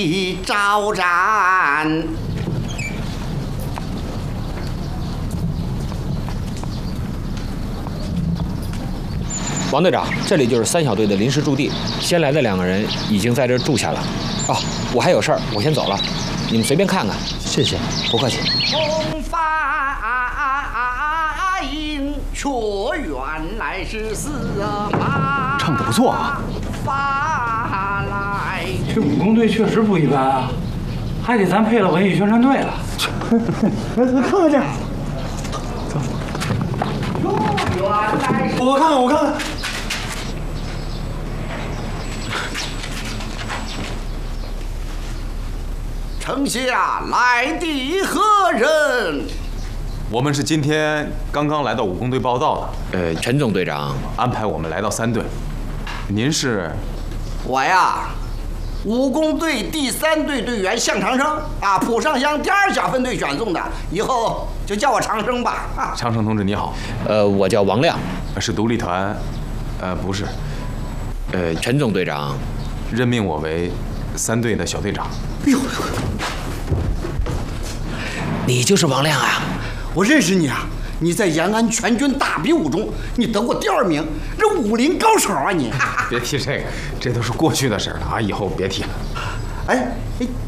招展。 王队长，这里就是3小队的临时驻地，先来的2个人已经在这儿住下了。哦，我还有事儿，我先走了，你们随便看看。 谢谢， 不客气。 红发影，却原来是司马。 唱得不错啊。 发来。 这武工队确实不一般啊，还给咱配了文艺宣传队了。 来看看去。我看看。 丞相，来的何人？ 我们是今天刚刚来到武工队报道的。 陈总队长安排我们来到3队。您是？ 我呀，武工队第3队队员向长生啊，浦上乡第2小分队选送的，以后就叫我长生吧。啊， 长生同志你好。 我叫王亮， 是独立团，不是。 陈总队长任命我为3队的小队长。 哎呦， 你就是王亮啊？ 我认识你啊！你在延安全军大比武中，你得过第2名，这武林高手啊你！ 别提这个，这都是过去的事了啊，以后别提了。 哎，